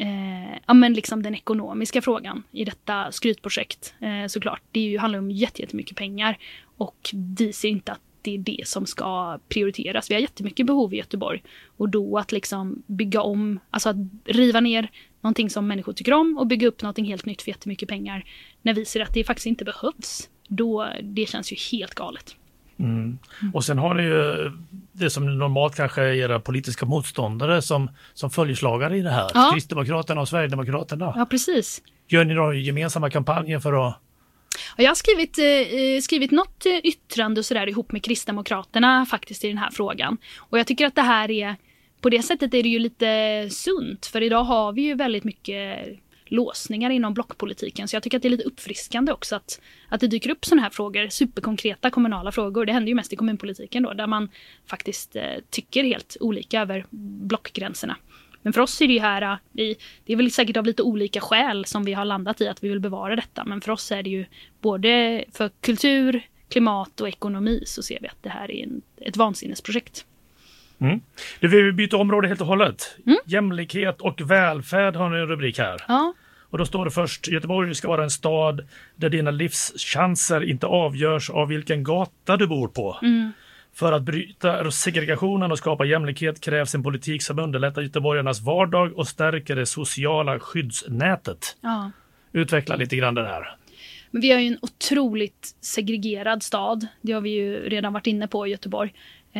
eh, ja men liksom den ekonomiska frågan i detta skrytprojekt. Eh, såklart, det är ju, handlar om jättemycket pengar. Och vi ser inte att det är det som ska prioriteras. Vi har jättemycket behov i Göteborg. Och då att liksom bygga om, alltså att riva ner någonting som människor tycker om och bygga upp någonting helt nytt för jättemycket pengar när vi ser att det faktiskt inte behövs. Då, det känns ju helt galet. Mm. Och sen har ni ju det som normalt kanske är era politiska motståndare som, som följeslagare i det här. Ja. Kristdemokraterna och Sverigedemokraterna. Ja, precis. Gör ni då gemensamma kampanjer för att... Jag har skrivit, eh, skrivit något yttrande och sådär ihop med Kristdemokraterna faktiskt i den här frågan. Och jag tycker att det här är, på det sättet är det ju lite sunt. För idag har vi ju väldigt mycket låsningar inom blockpolitiken. Så jag tycker att det är lite uppfriskande också att, att det dyker upp sådana här frågor, superkonkreta kommunala frågor. Det händer ju mest i kommunpolitiken då, där man faktiskt eh, tycker helt olika över blockgränserna. Men för oss är det ju här, det är väl säkert av lite olika skäl som vi har landat i att vi vill bevara detta. Men för oss är det ju både för kultur, klimat och ekonomi så ser vi att det här är en, ett vansinnesprojekt. Mm. Du vill byta område helt och hållet. Mm. Jämlikhet och välfärd har ni en rubrik här. Ja. Och då står det först, Göteborg ska vara en stad där dina livschanser inte avgörs av vilken gata du bor på. Mm. För att bryta segregationen och skapa jämlikhet krävs en politik som underlättar göteborgarnas vardag och stärker det sociala skyddsnätet. Ja. Utveckla lite grann det här. Men vi har ju en otroligt segregerad stad. Det har vi ju redan varit inne på i Göteborg.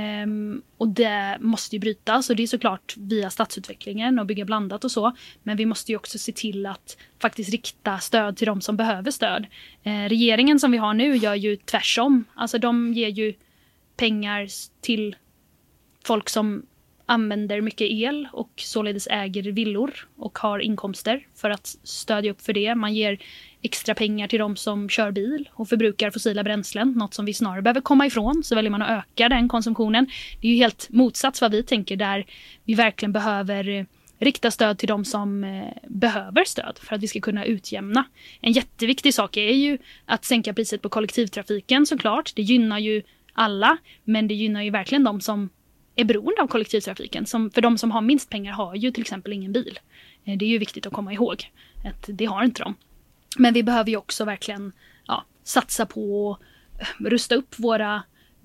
Um, och det måste ju brytas. Och det är såklart via stadsutvecklingen och bygga blandat och så. Men vi måste ju också se till att faktiskt rikta stöd till de som behöver stöd. Uh, regeringen som vi har nu gör ju tvärsom. Alltså de ger ju pengar till folk som använder mycket el och således äger villor och har inkomster för att stödja upp för det. Man ger extra pengar till de som kör bil och förbrukar fossila bränslen, något som vi snarare behöver komma ifrån, så väljer man att öka den konsumtionen. Det är ju helt motsats vad vi tänker, där vi verkligen behöver rikta stöd till de som eh, behöver stöd för att vi ska kunna utjämna. En jätteviktig sak är ju att sänka priset på kollektivtrafiken såklart. Det gynnar ju alla, men det gynnar ju verkligen de som är beroende av kollektivtrafiken. Som, för de som har minst pengar har ju till exempel ingen bil. Det är ju viktigt att komma ihåg att det har inte de. Men vi behöver ju också verkligen ja, satsa på att rusta upp våra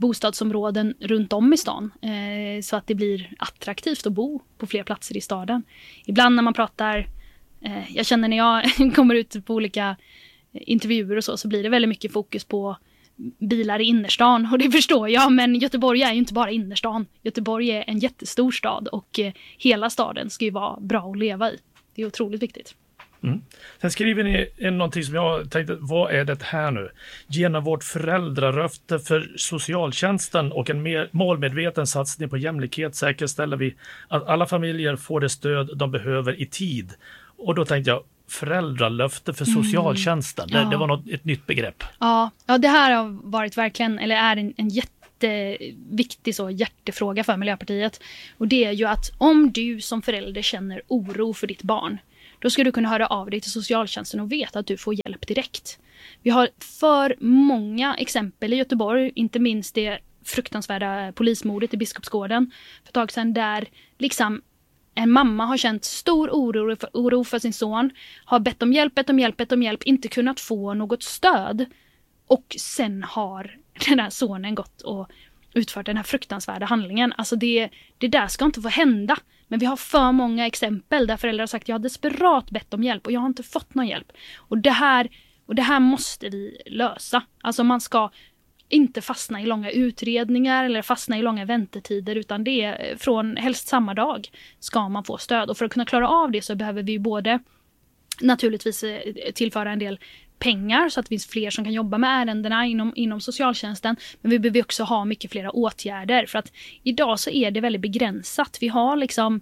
bostadsområden runt om i stan eh, så att det blir attraktivt att bo på fler platser i staden. Ibland när man pratar, eh, jag känner när jag kommer ut på olika intervjuer och så, så blir det väldigt mycket fokus på bilar i innerstan, och det förstår jag, men Göteborg är ju inte bara innerstan. Göteborg är en jättestor stad och eh, hela staden ska ju vara bra att leva i. Det är otroligt viktigt. Mm. Sen skriver ni in någonting som jag tänkte, vad är det här nu? Genom vårt föräldraröfte för socialtjänsten och en mer målmedveten satsning på jämlikhet säkerställer vi att alla familjer får det stöd de behöver i tid. Och då tänkte jag, föräldralöfte för socialtjänsten, mm. det, ja. det var något, ett nytt begrepp. Ja, ja, det här har varit verkligen, eller är en, en jätteviktig så, hjärtefråga för Miljöpartiet. Och det är ju att om du som förälder känner oro för ditt barn, då ska du kunna höra av dig till socialtjänsten och veta att du får hjälp direkt. Vi har för många exempel i Göteborg, inte minst det fruktansvärda polismordet i Biskopsgården för ett tag sedan, där liksom en mamma har känt stor oro för, oro för sin son, har bett om hjälp, bett om hjälp, bett om hjälp, inte kunnat få något stöd. Och sen har den här sonen gått och utfört den här fruktansvärda handlingen. Alltså det, det där ska inte få hända. Men vi har för många exempel där föräldrar har sagt, jag har desperat bett om hjälp och jag har inte fått någon hjälp. Och det här, och det här måste vi lösa. Alltså man ska inte fastna i långa utredningar eller fastna i långa väntetider, utan det är från helst samma dag ska man få stöd. Och för att kunna klara av det så behöver vi både naturligtvis tillföra en del pengar så att det finns fler som kan jobba med ärendena inom, inom socialtjänsten, men vi behöver också ha mycket flera åtgärder, för att idag så är det väldigt begränsat. Vi har liksom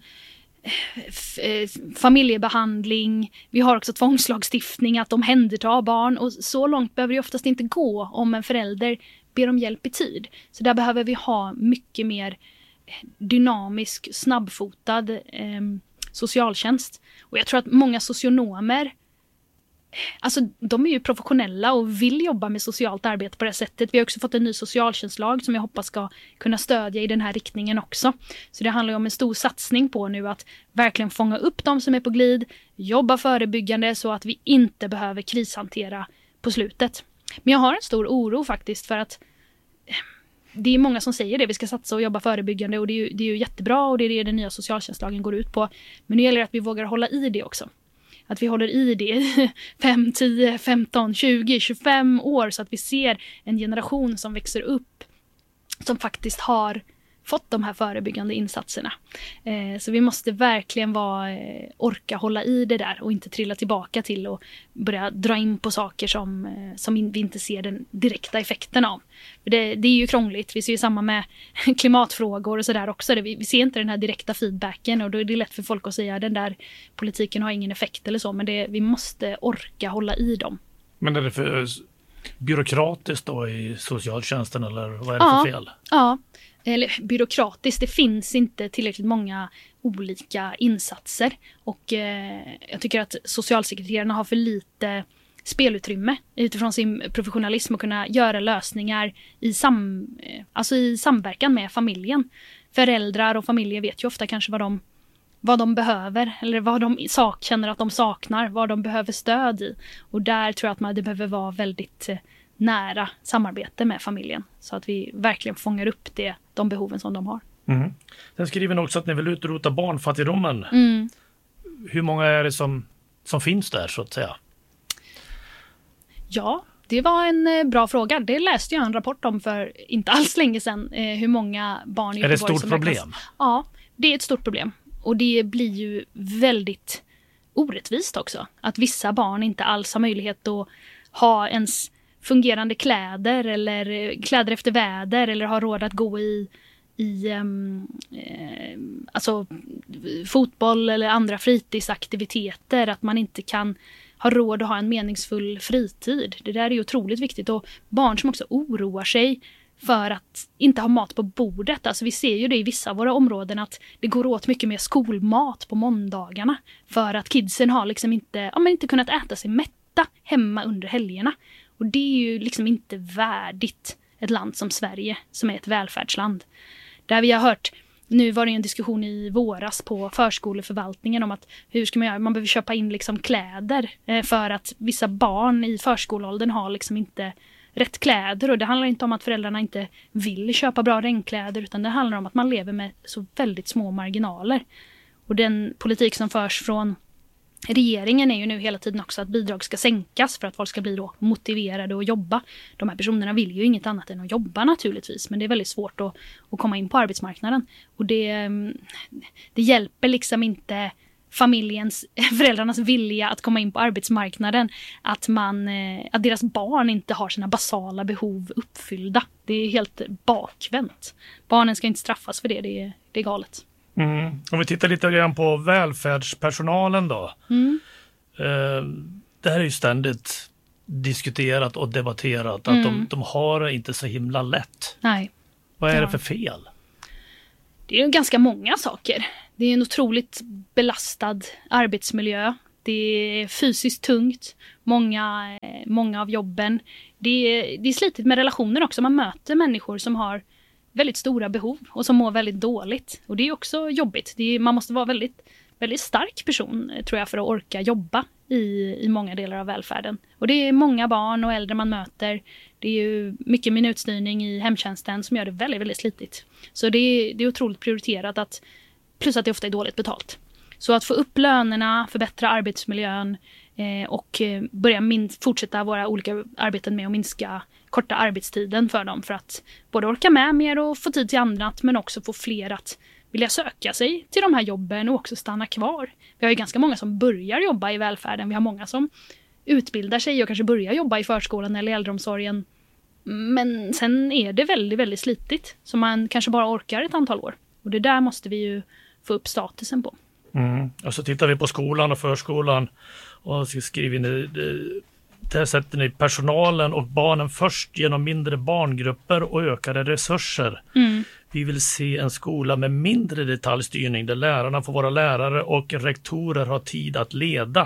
f- familjebehandling, vi har också tvångslagstiftning att omhänderta barn, och så långt behöver det oftast inte gå om en förälder ber om hjälp i tid. Så där behöver vi ha mycket mer dynamisk, snabbfotad eh, socialtjänst. Och jag tror att många socionomer, alltså de är ju professionella och vill jobba med socialt arbete på det sättet. Vi har också fått en ny socialtjänstlag som jag hoppas ska kunna stödja i den här riktningen också. Så det handlar ju om en stor satsning på nu att verkligen fånga upp de som är på glid, jobba förebyggande så att vi inte behöver krishantera på slutet. Men jag har en stor oro faktiskt, för att det är många som säger det, vi ska satsa och jobba förebyggande, och det är ju, det är ju jättebra, och det är det den nya socialtjänstlagen går ut på. Men nu gäller det att vi vågar hålla i det också. Att vi håller i det i fem, tio, femton, tjugo, tjugofem år, så att vi ser en generation som växer upp som faktiskt har fått de här förebyggande insatserna. Eh, så vi måste verkligen vara, eh, orka hålla i det där och inte trilla tillbaka till och börja dra in på saker som, eh, som in, vi inte ser den direkta effekten av. För det, det är ju krångligt. Vi ser ju samma med klimatfrågor och sådär också. Vi, vi ser inte den här direkta feedbacken, och då är det lätt för folk att säga att den där politiken har ingen effekt eller så, men det, vi måste orka hålla i dem. Men är det för byråkratiskt då i socialtjänsten, eller vad är det ja, för fel? Ja, eller byråkratiskt. Det finns inte tillräckligt många olika insatser, och eh, jag tycker att socialsekreterarna har för lite spelutrymme utifrån sin professionalism att kunna göra lösningar i, sam, eh, alltså i samverkan med familjen. Föräldrar och familjer vet ju ofta kanske vad de, vad de behöver, eller vad de sak, känner att de saknar, vad de behöver stöd i. Och där tror jag att man, det behöver vara väldigt eh, nära samarbete med familjen, så att vi verkligen fångar upp det, de behoven som de har. Mm. Sen skriver ni också att ni vill utrota barnfattigdomen. Mm. Hur många är det som, som finns där, så att säga? Ja, det var en eh, bra fråga. Det läste jag en rapport om för inte alls länge sedan. Eh, hur många barn i Göteborg. Är det ett stort som problem? Räknas. Ja, det är ett stort problem. Och det blir ju väldigt orättvist också. Att vissa barn inte alls har möjlighet att ha ens fungerande kläder eller kläder efter väder, eller har råd att gå i, i um, eh, alltså, fotboll eller andra fritidsaktiviteter. Att man inte kan ha råd att ha en meningsfull fritid. Det där är ju otroligt viktigt. Och barn som också oroar sig för att inte ha mat på bordet. Alltså vi ser ju det i vissa av våra områden, att det går åt mycket mer skolmat på måndagarna för att kidsen har liksom inte, ja, men inte kunnat äta sig mätta hemma under helgerna. Och det är ju liksom inte värdigt ett land som Sverige, som är ett välfärdsland. Där vi har hört, nu var det en diskussion i våras på förskoleförvaltningen om att hur ska man göra? Man behöver köpa in liksom kläder för att vissa barn i förskoleåldern har liksom inte rätt kläder. Och det handlar inte om att föräldrarna inte vill köpa bra regnkläder, utan det handlar om att man lever med så väldigt små marginaler. Och den politik som förs från regeringen är ju nu hela tiden också att bidrag ska sänkas för att folk ska bli då motiverade att jobba. De här personerna vill ju inget annat än att jobba naturligtvis, men det är väldigt svårt att, att komma in på arbetsmarknaden. Och det, det hjälper liksom inte familjens, föräldrarnas vilja att komma in på arbetsmarknaden att, man, att deras barn inte har sina basala behov uppfyllda. Det är helt bakvänt. Barnen ska inte straffas för det, det är, det är galet. Mm. Om vi tittar lite grann på välfärdspersonalen då. Mm. Eh, det här är ju ständigt diskuterat och debatterat att mm. de, de har inte så himla lätt. Nej. Vad är ja. det för fel? Det är ju ganska många saker. Det är en otroligt belastad arbetsmiljö. Det är fysiskt tungt. Många, många av jobben. Det är, det är slitigt med relationer också. Man möter människor som har väldigt stora behov och som mår väldigt dåligt. Och det är också jobbigt. Det är, man måste vara väldigt, väldigt stark person, tror jag, för att orka jobba i, i många delar av välfärden. Och det är många barn och äldre man möter. Det är ju mycket minutstyrning i hemtjänsten som gör det väldigt, väldigt slitigt. Så det är, det är otroligt prioriterat att, plus att det ofta är dåligt betalt. Så att få upp lönerna, förbättra arbetsmiljön eh, och eh, börja min- fortsätta våra olika arbeten med att minska korta arbetstiden för dem, för att både orka med mer och få tid till annat, men också få fler att vilja söka sig till de här jobben och också stanna kvar. Vi har ju ganska många som börjar jobba i välfärden. Vi har många som utbildar sig och kanske börjar jobba i förskolan eller äldreomsorgen. Men sen är det väldigt, väldigt slitigt. Så man kanske bara orkar ett antal år. Och det där måste vi ju få upp statusen på. Mm. Och så tittar vi på skolan och förskolan och så skriver ni, där sätter ni personalen och barnen först genom mindre barngrupper och ökade resurser. Mm. Vi vill se en skola med mindre detaljstyrning där lärarna får vara lärare och rektorer har tid att leda.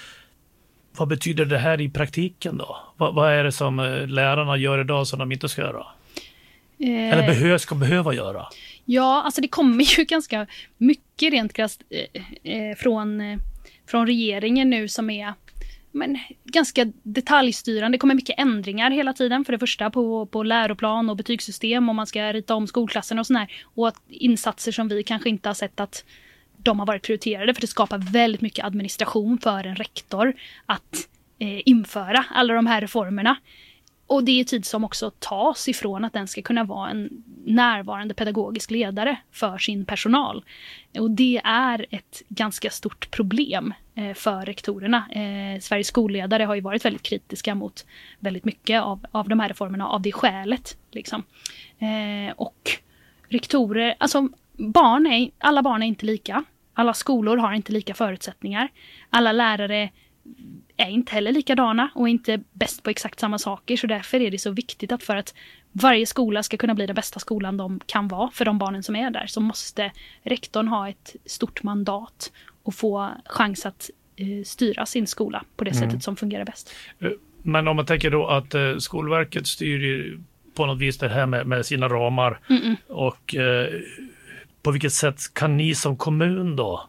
Vad betyder det här i praktiken då? Vad, vad är det som lärarna gör idag som de inte ska göra? Eh, Eller behö, ska behöva göra? Ja, alltså det kommer ju ganska mycket rent krasst eh, från, eh, från regeringen nu som är men, ganska detaljstyrande. Det kommer mycket ändringar hela tiden. För det första på, på läroplan och betygssystem och man ska rita om skolklassen och sådär. Och att insatser som vi kanske inte har sett att de har varit prioriterade, för det skapar väldigt mycket administration för en rektor att eh, införa alla de här reformerna. Och det är tid som också tas ifrån att den ska kunna vara en närvarande pedagogisk ledare för sin personal. Och det är ett ganska stort problem eh, för rektorerna. Eh, Sveriges skolledare har ju varit väldigt kritiska mot väldigt mycket av, av de här reformerna av det skälet. Liksom. Eh, och rektorer, alltså barn är, alla barn är inte lika. Alla skolor har inte lika förutsättningar. Alla lärare är inte heller likadana och inte bäst på exakt samma saker. Så därför är det så viktigt att för att varje skola ska kunna bli den bästa skolan de kan vara för de barnen som är där, så måste rektorn ha ett stort mandat och få chans att eh, styra sin skola på det mm. sättet som fungerar bäst. Men om man tänker då att eh, Skolverket styr på något vis det här med, med sina ramar Mm-mm. och eh, på vilket sätt kan ni som kommun då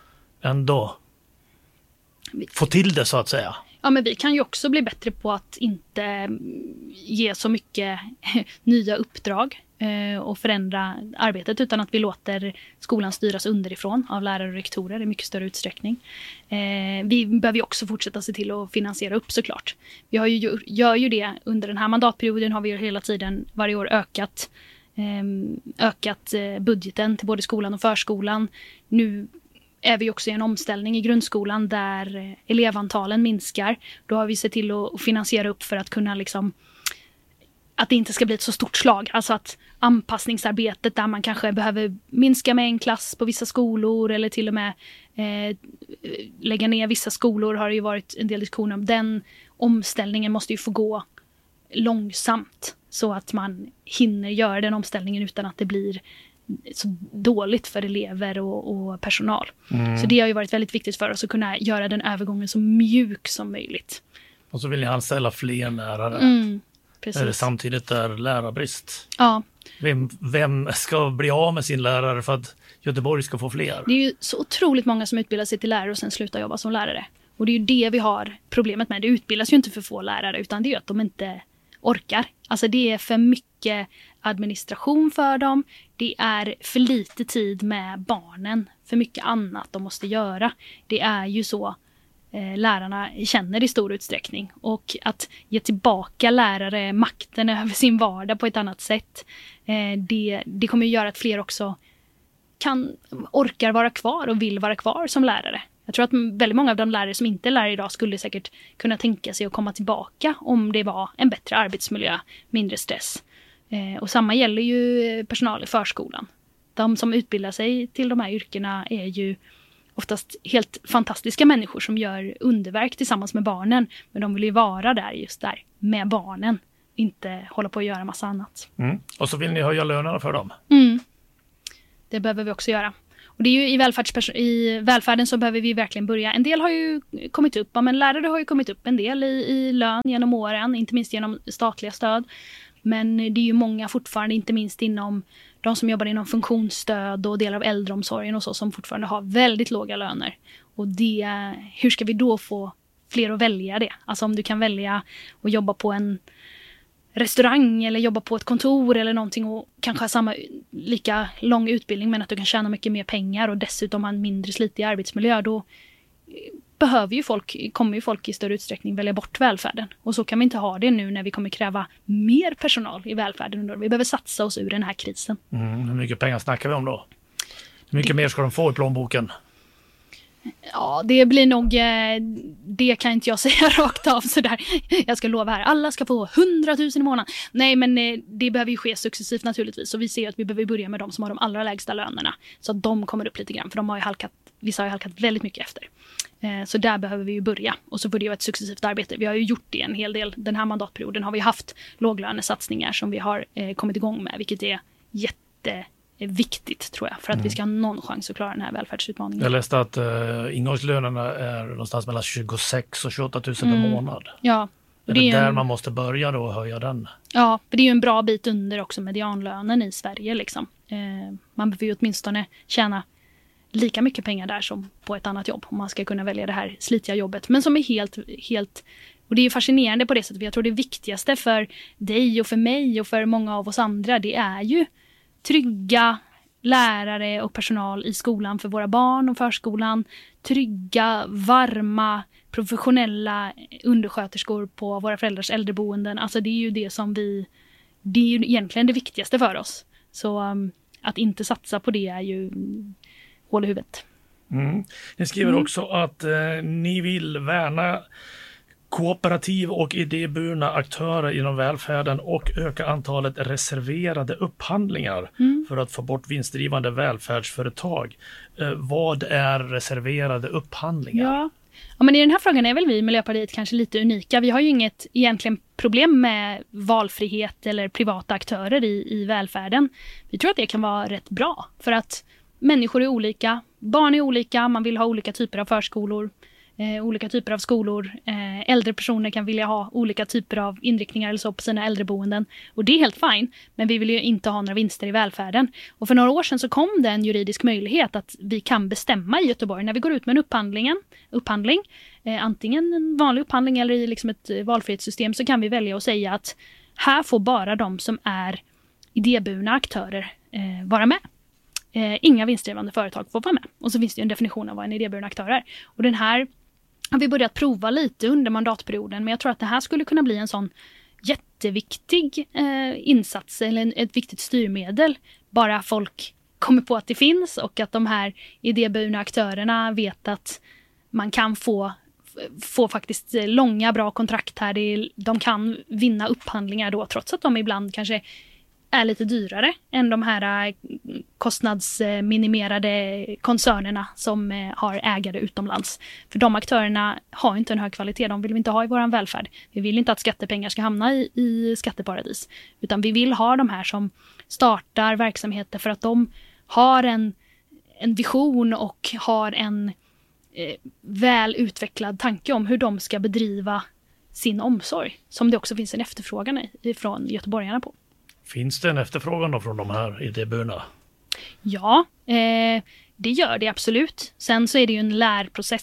ändå få till det så att säga? Ja, men vi kan ju också bli bättre på att inte ge så mycket nya uppdrag eh, och förändra arbetet, utan att vi låter skolan styras underifrån av lärare och rektorer i mycket större utsträckning. Eh, vi behöver ju också fortsätta se till att finansiera upp såklart. Vi har ju, gör ju det under den här mandatperioden, har vi ju hela tiden varje år ökat eh, ökat budgeten till både skolan och förskolan. Nu är vi också i en omställning i grundskolan där elevantalen minskar. Då har vi sett till att finansiera upp för att kunna liksom, att det inte ska bli ett så stort slag. Alltså att anpassningsarbetet där man kanske behöver minska med en klass på vissa skolor eller till och med eh, lägga ner vissa skolor, har det ju varit en del diskussioner om. Den omställningen måste ju få gå långsamt så att man hinner göra den omställningen utan att det blir så dåligt för elever och, och personal. Mm. Så det har ju varit väldigt viktigt för oss att kunna göra den övergången så mjuk som möjligt. Och så vill ni anställa fler lärare. Mm, precis. Är det samtidigt är lärarbrist? Ja. Vem, vem ska bli av med sin lärare för att Göteborg ska få fler? Det är ju så otroligt många som utbildar sig till lärare och sen slutar jobba som lärare. Och det är ju det vi har problemet med. Det utbildas ju inte för få lärare, utan det är att de inte orkar. Alltså det är för mycket administration för dem. Det är för lite tid med barnen. För mycket annat de måste göra. Det är ju så eh, lärarna känner i stor utsträckning. Och att ge tillbaka lärare makten över sin vardag på ett annat sätt. Eh, det, det kommer ju göra att fler också kan, orkar vara kvar och vill vara kvar som lärare. Jag tror att väldigt många av de lärare som inte är lärare idag skulle säkert kunna tänka sig att komma tillbaka om det var en bättre arbetsmiljö, mindre stress. Eh, och samma gäller ju personal i förskolan. De som utbildar sig till de här yrkena är ju oftast helt fantastiska människor som gör underverk tillsammans med barnen. Men de vill ju vara där just där med barnen, inte hålla på att göra massa annat. Mm. Och så vill ni höja lönerna för dem? Mm. Det behöver vi också göra. Och det är ju i, välfärds- i välfärden så behöver vi verkligen börja. En del har ju kommit upp, men lärare har ju kommit upp en del i, i lön genom åren, inte minst genom statliga stöd. Men det är ju många fortfarande, inte minst inom de som jobbar inom funktionsstöd och delar av äldreomsorgen och så, som fortfarande har väldigt låga löner. Och det, hur ska vi då få fler att välja det? Alltså om du kan välja att jobba på en restaurang eller jobba på ett kontor eller någonting och kanske ha samma lika lång utbildning men att du kan tjäna mycket mer pengar och dessutom ha en mindre slitig arbetsmiljö, då behöver ju folk, kommer ju folk i större utsträckning välja bort välfärden. Och så kan vi inte ha det nu när vi kommer kräva mer personal i välfärden. Vi behöver satsa oss ur den här krisen. Mm, hur mycket pengar snackar vi om då? Hur mycket det... mer ska de få i plånboken? Ja, det blir nog, det kan inte jag säga rakt av sådär. Jag ska lova här, alla ska få hundratusen i månaden. Nej, men det behöver ju ske successivt naturligtvis. Så vi ser att vi behöver börja med de som har de allra lägsta lönerna. Så att de kommer upp lite grann, för de har ju halkat, vissa har ju halkat väldigt mycket efter. Så där behöver vi ju börja. Och så får det ju ett successivt arbete. Vi har ju gjort det en hel del. Den här mandatperioden har vi haft låglönesatsningar som vi har kommit igång med, vilket är jätte viktigt tror jag, för att mm. vi ska ha någon chans att klara den här välfärdsutmaningen. Jag läste att uh, ingångslönerna är någonstans mellan tjugosex och tjugoåtta tusen mm. per månad. Ja. Är det, det är där en... man måste börja då och höja den? Ja, för det är ju en bra bit under också medianlönen i Sverige liksom. Eh, man behöver ju åtminstone tjäna lika mycket pengar där som på ett annat jobb om man ska kunna välja det här slitiga jobbet, men som är helt, helt och det är ju fascinerande på det sättet. Jag tror det viktigaste för dig och för mig och för många av oss andra, det är ju trygga lärare och personal i skolan för våra barn och förskolan. Trygga, varma, professionella undersköterskor på våra föräldrars äldreboenden. Alltså det är ju det som vi, det är ju egentligen det viktigaste för oss. Så um, att inte satsa på det är ju hål i huvudet. Mm. Ni skriver mm. också att eh, ni vill värna kooperativ och idéburna aktörer inom välfärden och öka antalet reserverade upphandlingar mm. för att få bort vinstdrivande välfärdsföretag. Eh, vad är reserverade upphandlingar? Ja. Ja, men i den här frågan är väl vi i Miljöpartiet kanske lite unika. Vi har ju inget egentligen problem med valfrihet eller privata aktörer i, i välfärden. Vi tror att det kan vara rätt bra för att människor är olika, barn är olika, man vill ha olika typer av förskolor. Eh, olika typer av skolor. Eh, äldre personer kan vilja ha olika typer av inriktningar eller så på sina äldreboenden. Och det är helt fine, men vi vill ju inte ha några vinster i välfärden. Och för några år sedan så kom det en juridisk möjlighet att vi kan bestämma i Göteborg när vi går ut med en upphandlingen, upphandling, eh, antingen en vanlig upphandling eller i liksom ett valfrihetssystem, så kan vi välja att säga att här får bara de som är idéburna aktörer eh, vara med. Eh, inga vinstdrivande företag får vara med. Och så finns det ju en definition av vad en idéburen aktör är. Och den här har vi börjat prova lite under mandatperioden, men jag tror att det här skulle kunna bli en sån jätteviktig eh, insats eller en, ett viktigt styrmedel. Bara folk kommer på att det finns och att de här idéburna aktörerna vet att man kan få, få faktiskt långa bra kontrakt här. Det är, de kan vinna upphandlingar då, trots att de ibland kanske är lite dyrare än de här kostnadsminimerade koncernerna som har ägare utomlands. För de aktörerna har inte en hög kvalitet, de vill vi inte ha i vår välfärd. Vi vill inte att skattepengar ska hamna i, i skatteparadis, utan vi vill ha de här som startar verksamheter för att de har en, en vision och har en eh, väl utvecklad tanke om hur de ska bedriva sin omsorg, som det också finns en efterfrågan i, från göteborgarna på. Finns det en efterfrågan då från de här idéburna? Ja, eh, det gör det absolut. Sen så är det ju en lärprocess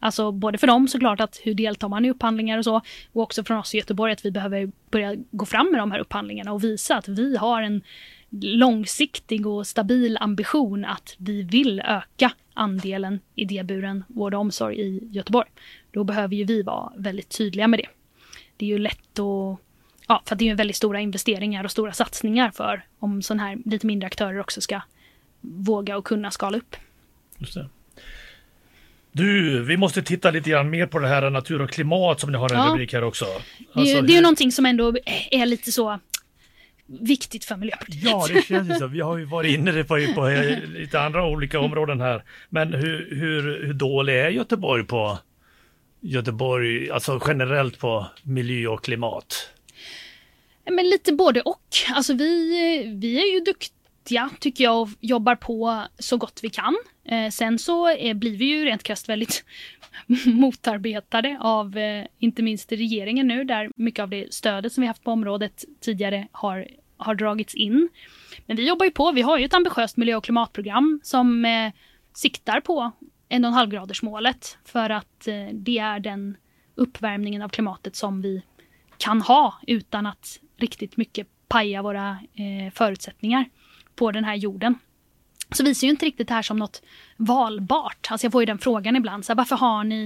Alltså både för dem såklart att hur deltar man i upphandlingar och så, och också från oss i Göteborg att vi behöver börja gå fram med de här upphandlingarna och visa att vi har en långsiktig och stabil ambition att vi vill öka andelen idéburen vård och omsorg i Göteborg. Då behöver ju vi vara väldigt tydliga med det. Det är ju lätt att, ja, för att det är ju väldigt stora investeringar och stora satsningar för om sån här lite mindre aktörer också ska våga och kunna skala upp. Just det. Du, vi måste titta lite grann mer på det här natur och klimat som ni har en ja. rubrik här också. Alltså, det, det är ju någonting som ändå är lite så viktigt för Miljöpartiet. Ja, det känns ju så. Vi har ju varit inne på, på lite andra olika områden här. Men hur, hur, hur dålig är Göteborg på Göteborg, alltså generellt på miljö och klimat? Men lite både och. Alltså vi, vi är ju duktiga tycker jag och jobbar på så gott vi kan. Eh, sen så är, blir vi ju rent krasst väldigt motarbetade av eh, inte minst regeringen nu där mycket av det stödet som vi haft på området tidigare har, har dragits in. Men vi jobbar ju på, vi har ju ett ambitiöst miljö- och klimatprogram som eh, siktar på en och en halv graders målet för att eh, det är den uppvärmningen av klimatet som vi kan ha utan att riktigt mycket paja våra eh, förutsättningar på den här jorden. Så vi ser ju inte riktigt det här som något valbart. Alltså jag får ju den frågan ibland. Så här, varför har ni